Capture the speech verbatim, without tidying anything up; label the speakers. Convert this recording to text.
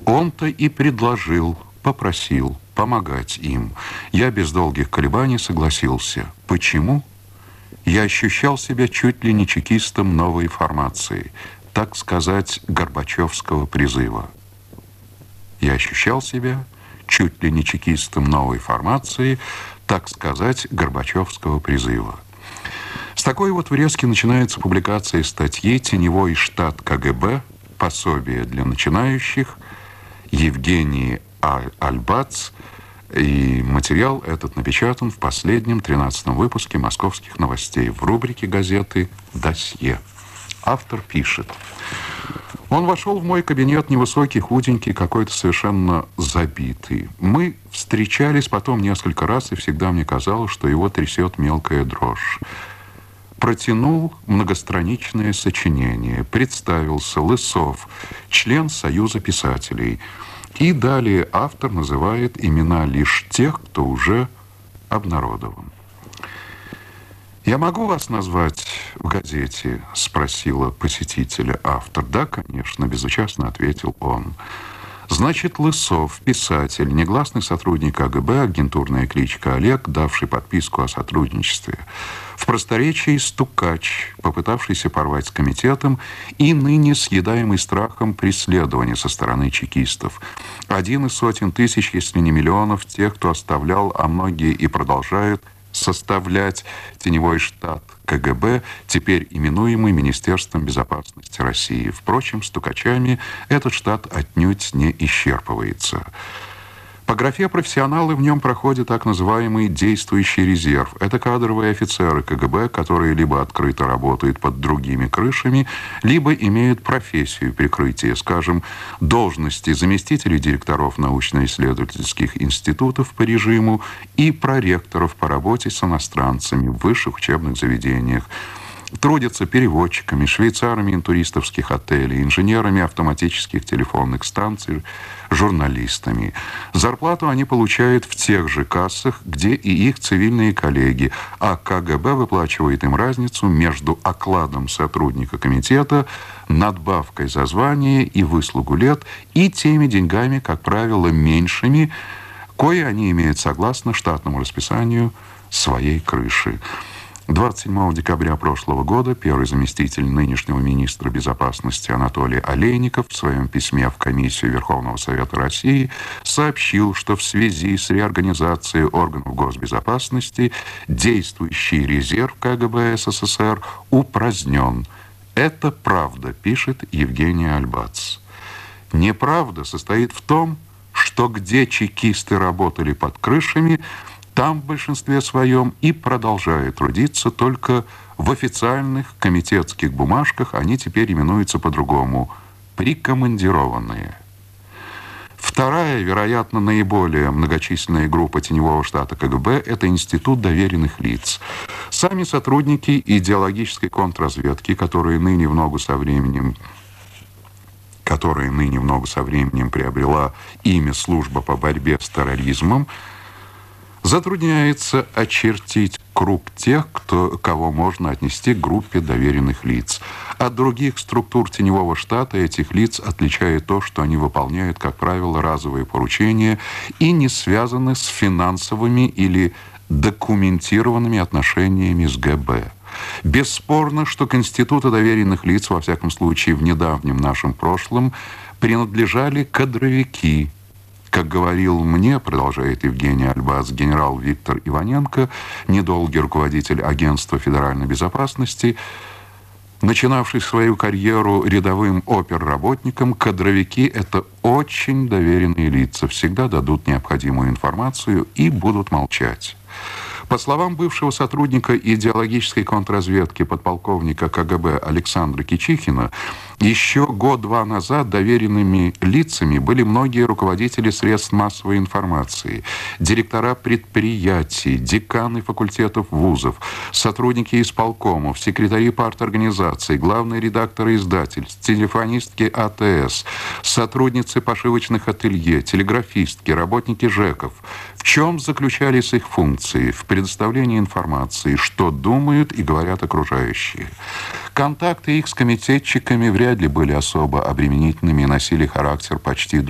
Speaker 1: Он-то и предложил, попросил помогать им. Я без долгих колебаний согласился. Почему? Я ощущал себя чуть ли не чекистом новой формации, так сказать, горбачевского призыва. Я ощущал себя чуть ли не чекистом новой формации, так сказать, горбачевского призыва. С такой вот врезки начинается публикация статьи «Теневой штат КГБ. Пособие для начинающих» Евгений Альбац. И материал этот напечатан в последнем тринадцатом выпуске «Московских новостей» в рубрике газеты «Досье». Автор пишет: он вошел в мой кабинет, невысокий, худенький, какой-то совершенно забитый. Мы встречались потом несколько раз, и всегда мне казалось, что его трясет мелкая дрожь. Протянул многостраничное сочинение, представился: Лысов, член Союза писателей. И далее автор называет имена лишь тех, кто уже обнародован. «Я могу вас назвать в газете?» – спросила посетителя автор. «Да, конечно», – безучастно ответил он. «Значит, Лысов, писатель, негласный сотрудник КГБ, агентурная кличка Олег, давший подписку о сотрудничестве. В просторечии стукач, попытавшийся порвать с комитетом и ныне съедаемый страхом преследования со стороны чекистов. Один из сотен тысяч, если не миллионов, тех, кто оставлял, а многие и продолжают составлять теневой штат КГБ, теперь именуемый Министерством безопасности России. Впрочем, стукачами этот штат отнюдь не исчерпывается. По графе профессионалы в нем проходит так называемый действующий резерв. Это кадровые офицеры КГБ, которые либо открыто работают под другими крышами, либо имеют профессию прикрытия, скажем, должности заместителей директоров научно-исследовательских институтов по режиму и проректоров по работе с иностранцами в высших учебных заведениях. Трудятся переводчиками, швейцарами интуристовских отелей, инженерами автоматических телефонных станций, журналистами. Зарплату они получают в тех же кассах, где и их цивильные коллеги, а КГБ выплачивает им разницу между окладом сотрудника комитета, надбавкой за звание и выслугу лет и теми деньгами, как правило, меньшими, кое они имеют согласно штатному расписанию своей крыши. двадцать седьмого декабря прошлого года первый заместитель нынешнего министра безопасности Анатолий Олейников в своем письме в Комиссию Верховного Совета России сообщил, что в связи с реорганизацией органов госбезопасности действующий резерв КГБ СССР упразднен. Это правда, пишет Евгений Альбац. Неправда состоит в том, что где чекисты работали под крышами, там в большинстве своем и продолжают трудиться, только в официальных комитетских бумажках они теперь именуются по-другому – прикомандированные. Вторая, вероятно, наиболее многочисленная группа теневого штата КГБ – это Институт доверенных лиц. Сами сотрудники идеологической контрразведки, которые ныне в ногу со временем которые ныне в ногу со временем приобрела имя «Служба по борьбе с терроризмом», затрудняется очертить круг тех, кто, кого можно отнести к группе доверенных лиц. От других структур теневого штата этих лиц отличает то, что они выполняют, как правило, разовые поручения и не связаны с финансовыми или документированными отношениями с ГБ. Бесспорно, что к институту доверенных лиц, во всяком случае в недавнем нашем прошлом, принадлежали кадровики. Как говорил мне, продолжает Евгений Альбац, генерал Виктор Иваненко, недолгий руководитель Агентства федеральной безопасности, начинавший свою карьеру рядовым оперработником, кадровики – это очень доверенные лица, всегда дадут необходимую информацию и будут молчать. По словам бывшего сотрудника идеологической контрразведки подполковника КГБ Александра Кичихина, еще год-два назад доверенными лицами были многие руководители средств массовой информации, директора предприятий, деканы факультетов вузов, сотрудники исполкомов, секретари парторганизаций, главные редакторы издательств, телефонистки АТС, сотрудницы пошивочных ателье, телеграфистки, работники ЖЭКов. В чем заключались их функции? В предоставлении информации, что думают и говорят окружающие. Контакты их с комитетчиками вряд ли были особо обременительными и носили характер почти